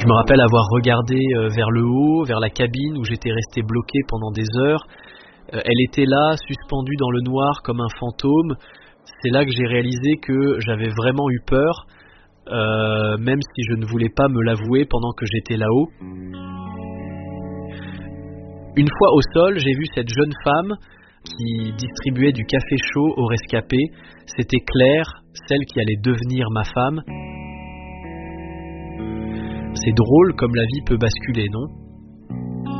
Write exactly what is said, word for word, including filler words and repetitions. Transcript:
Je me rappelle avoir regardé euh, vers le haut, vers la cabine où j'étais resté bloqué pendant des heures. Euh, elle était là, suspendue dans le noir comme un fantôme. C'est là que j'ai réalisé que j'avais vraiment eu peur, euh, même si je ne voulais pas me l'avouer pendant que j'étais là-haut. Une fois au sol, j'ai vu cette jeune femme qui distribuait du café chaud aux rescapés. C'était Claire, celle qui allait devenir ma femme. C'est drôle comme la vie peut basculer, non ?